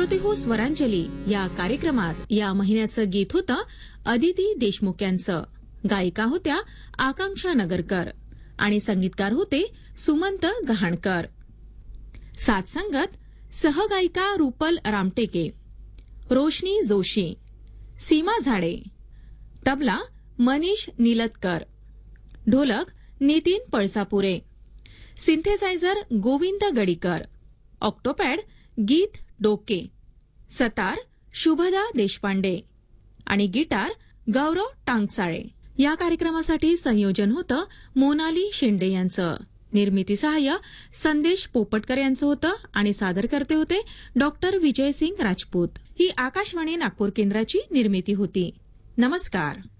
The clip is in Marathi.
श्रोते हो, स्वरांजली या कार्यक्रमात या महिन्याचं गीत होतं अदिती देशमुख यांचं. गायिका होत्या आकांक्षा नगरकर आणि संगीतकार होते सुमंत गहाणकर. साथ संगत सहगायिका रुपल रामटेके, रोशनी जोशी, सीमा झाडे, तबला मनीष निलतकर, ढोलक नितीन पळसापुरे, सिंथेसायझर गोविंद गडीकर, ऑक्टोपॅड गीत डोके, सतार शुभदा देशपांडे आणि गिटार गौरव टांगसाळे. या कार्यक्रमासाठी संयोजन होतं मोनाली शेंडे यांचं. निर्मिती सहाय्य संदेश पोपटकर यांचं होतं आणि सादरकर्ते होते डॉक्टर विजयसिंग राजपूत. ही आकाशवाणी नागपूर केंद्राची निर्मिती होती. नमस्कार.